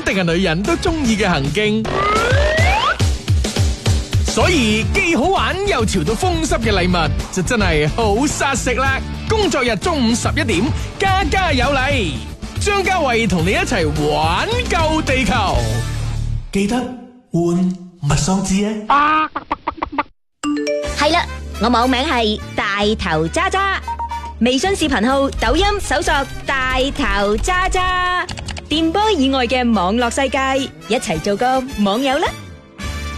定係女人都中意嘅行徑。所以既好玩又潮到風濕嘅禮物，就真係好殺食啦！工作日中午11點，家家有禮，張家慧同你一齊玩救地球，記得換物喪紙啊！ 係啦，我網名係大頭渣渣，微信視頻號、抖音搜索大頭渣渣，電波以外嘅網絡世界，一齊做個網友啦！